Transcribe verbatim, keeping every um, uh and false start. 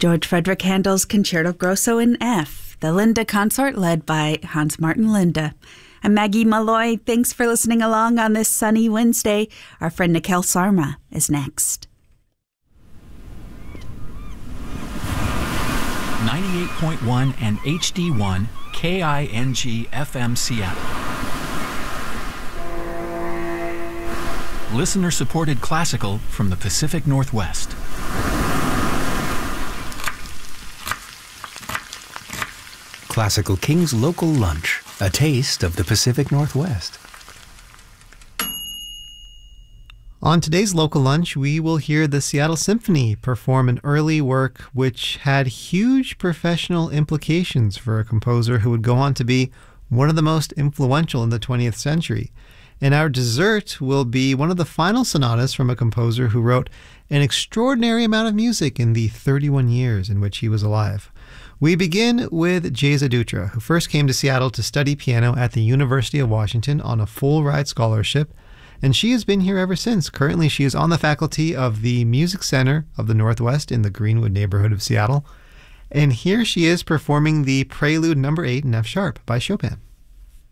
George Frederick Handel's Concerto Grosso in F, the Linda Consort led by Hans Martin Linde. I'm Maggie Malloy. Thanks for listening along on this sunny Wednesday. Our friend Nikhil Sarma is next. ninety-eight point one and H D one K I N G F M Seattle. Listener-supported classical from the Pacific Northwest. Classical King's Local Lunch, a taste of the Pacific Northwest. On today's Local Lunch, we will hear the Seattle Symphony perform an early work which had huge professional implications for a composer who would go on to be one of the most influential in the twentieth century. And our dessert will be one of the final sonatas from a composer who wrote an extraordinary amount of music in the thirty-one years in which he was alive. We begin with Geysa Dutra, who first came to Seattle to study piano at the University of Washington on a full-ride scholarship, and she has been here ever since. Currently, she is on the faculty of the Music Center of the Northwest in the Greenwood neighborhood of Seattle, and here she is performing the Prelude number eight in F sharp by Chopin.